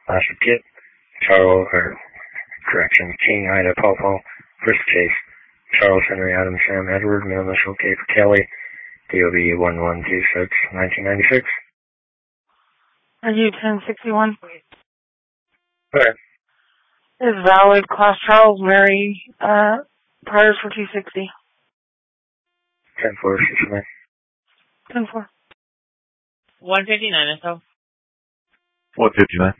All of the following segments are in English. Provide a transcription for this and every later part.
Master Kit, Charles, King Ida Paul Paul, Chris Chase, Charles Henry Adam Sam Edward, middle initial K for Kelly, DOB 1126, 1996. Are you 1061? Alright. Is valid, Class Charles Mary, priors for 260. 10-4, 69. 10-4. 159 or so. 159.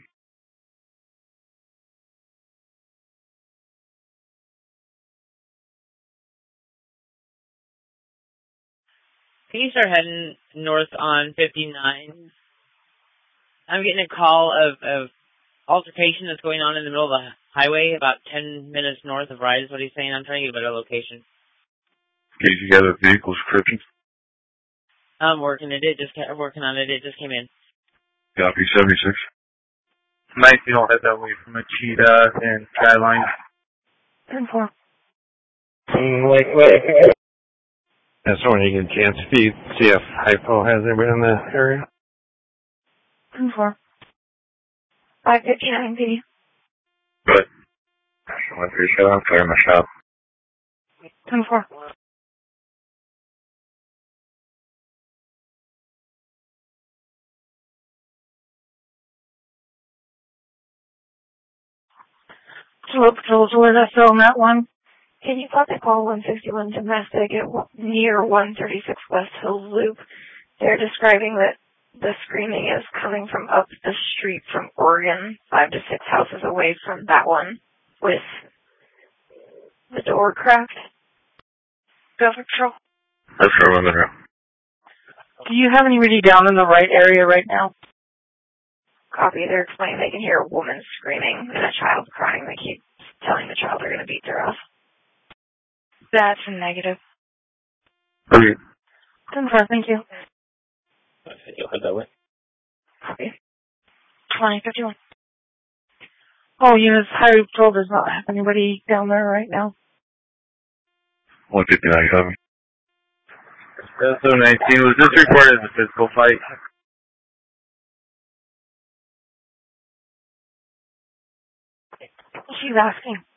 Can you start heading north on 59? I'm getting a call of altercation that's going on in the middle of the highway, about 10 minutes north of Ride is what he's saying. I'm trying to get a better location. Case you got a vehicle description? I'm working on it. It just came in. Copy 76. 19 will head that way from Achita and Skyline. 10-4. Wait. That's when you get a chance to see if Hypo has anybody in the area. 10-4. 559 PD. Good. 137, clear my shop. 10-4. Patrol, where's that film, that one? Can you possibly call 161 domestic near 136 West Hills Loop? They're describing that the screaming is coming from up the street from Oregon, 5 to 6 houses away from that one, with the door cracked. Go for patrol. That's for women now. Do you have anybody down in the right area right now? Copy. They're explaining they can hear a woman screaming and a child crying. They keep telling the child they're going to beat their ass. That's a negative. Okay. 10-4, thank you. You'll head that way. Copy. 2051. Oh, units, Highway Patrol does not have anybody down there right now. 159, copy. So 19, was this reported as a physical fight? She's asking.